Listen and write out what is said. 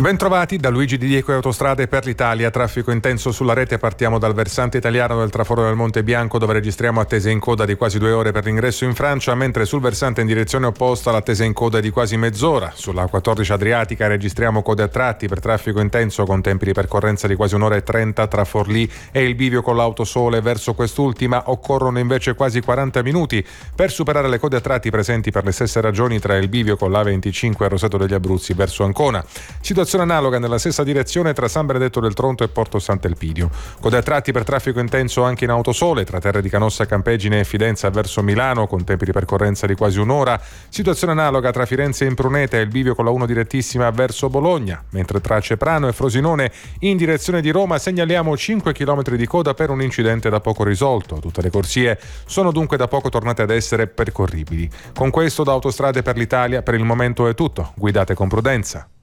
Bentrovati da Luigi Di Diego e Autostrade per l'Italia. Traffico intenso sulla rete. Partiamo dal versante italiano del traforo del Monte Bianco, dove registriamo attese in coda di quasi 2 ore per l'ingresso in Francia, mentre sul versante in direzione opposta l'attesa in coda è di quasi mezz'ora. Sulla A14 Adriatica registriamo code a tratti per traffico intenso con tempi di percorrenza di quasi 1 ora e 30 tra Forlì e il bivio con l'Autosole. Verso quest'ultima occorrono invece quasi 40 minuti per superare le code a tratti presenti per le stesse ragioni tra il bivio con l'A25 e Roseto degli Abruzzi verso Ancona. Situazione analoga nella stessa direzione tra San Benedetto del Tronto e Porto Sant'Elpidio. Code a tratti per traffico intenso anche in Autosole tra Terre di Canossa, Campegine e Fidenza verso Milano con tempi di percorrenza di quasi 1 ora. Situazione analoga tra Firenze e Impruneta e il bivio con la 1 direttissima verso Bologna, mentre tra Ceprano e Frosinone in direzione di Roma segnaliamo 5 km di coda per un incidente da poco risolto. Tutte le corsie sono dunque da poco tornate ad essere percorribili. Con questo da Autostrade per l'Italia per il momento è tutto. Guidate con prudenza.